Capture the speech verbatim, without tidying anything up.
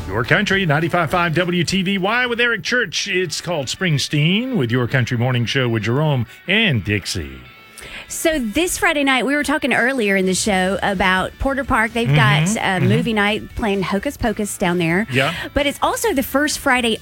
Your Country, ninety-five point five W T V Y with Eric Church. It's called Springsteen with Your Country Morning Show with Jerome and Dixie. So this Friday night, we were talking earlier in the show about Porter Park. They've Mm-hmm, got a mm-hmm. movie night playing Hocus Pocus down there. Yeah. But it's also the first Friday